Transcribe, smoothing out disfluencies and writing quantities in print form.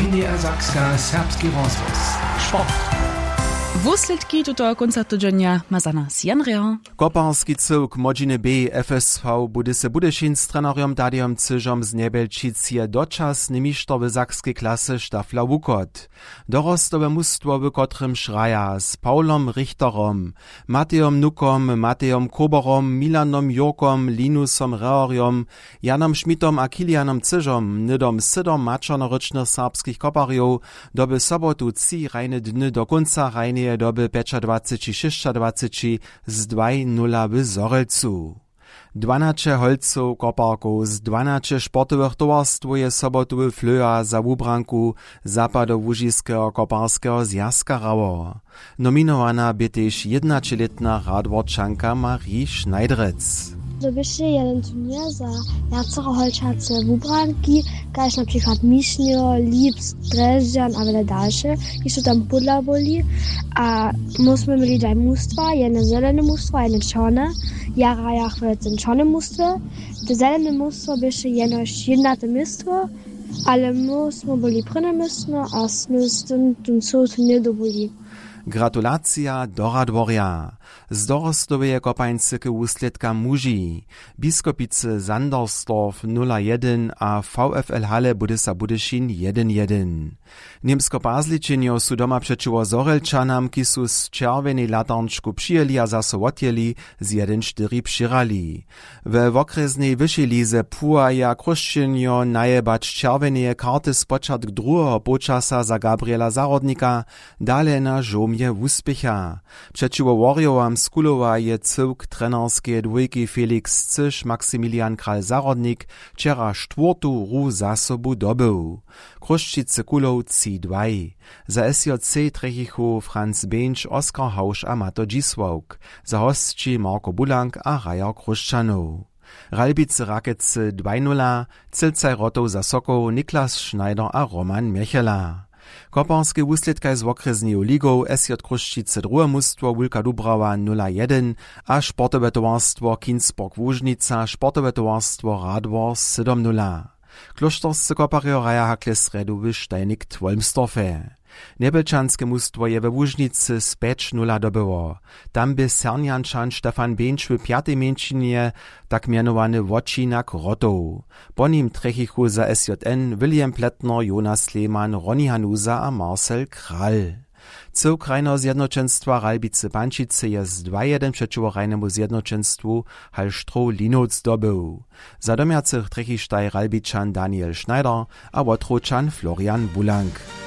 NDR Sakska serbski rozvoz. Sport. Wuslitki tuto konca tygodnia ma za nas Jan Rehan. Koparski cyłk Modziny B FSV bude se Budešin z trenerom Tadijom Cyžom z Nebelčice dočasny mistrz w sakskiej klasy Stafla Wukot. Dorostowe mustwo w kotrym Schreier z Paulom Richterom, Matejom Nukom, Matejom Koborom, Milanom Jurkom, Linusom Reoriom, Janom Schmidtom a Kilianom Cyžom, nydom sydom maczornorycznych serbskich koparjów, doby sobotu 3 rajne dny do końca rajne doby 25-26 z 2-0 w Zorelcu. 12 holców koparków z 12 sportowych towarstw je sobotu w Flöa za wubranku Zapadołużyskiego koparskiego zjazka rało. Nominowana by też 11-letna radworczanka Marie Schneiderec. To byście jeden turnier za jacero holčace wubranki, kaž na przykład Mišnjo, Lips, Drežďan a wiele dalsze, jeszcze tam pudla boli. A myśmy mieli daj mustwa, jedno zelene mustwo, jedno czarne. Ja rajach w tym czarnym mustwie. To zelene mustwo byście jedno to mistwo, ale myśmy byli prynne mistwo, a my z tym turnier dobuli. Gratulacja do Radworja. Z dorostowej kopańcy k úsledka muži. Biskopice Sandersdorf 0-1 a VfL Halle Budešin 1-1. Niemsko-Pazličenjo su doma przeciwo Zorelčanam, ki su z červenej latarnčku přijeli a zaso odjeli z 1-4 přirali. We wokreznej wyšej lize Puaja Kruščenjo najebać červeneje karty z początku drugiego počasa za Gabriela Zarodnika, dale na żomie úspecha. Przeciwo Warriowam Skulowa je cyłk trenerskie dwójki Felix Cyš, Maksymilian Kral-Zarodnik wczera czwartą ru za sobu dobył. Kruščice Kulow 3-2. Za SJC trechichu Franz Benč, Oskar Hausch a Mato Dzisłauk. Za hostči Marko Bulank a Rajar Kruščanov. Ralbice Rakece 2-0, Cilcaj Rotow za Sokoł, Niklas Schneider a Roman Miechela. Koparskie úsledkaj z wokrezneju ligou SJ Kruščice druhe mustwo Wulka Dubrava 0-1 a sportowe towarstwo Kinsburg Łużnica, sportowe towarstwo Radwor 7-0. Kloštorscy koparjo raja hakle sredu w Steinik Twolmstorfe. Nebelčanske mustwo je we Łużnicy z 5-0 dobyło. Tam by Serniančan Stefan Benč w piatej mieńczynie tak mianowany Wocinak Rotow. Po nim trechichu za SJN William Pletner, Jonas Lehmann, Ronny Hanusa a Marcel Kral. Cyłk rajnego zjednoczeństwa Ralbice Pančice je z 2-1 przeciwko rajnemu zjednoczeństwu Hallstroh Linov zdobył. Za domiacych trechištaj Ralbičan Daniel Schneider a Wotročan Florian Bulank.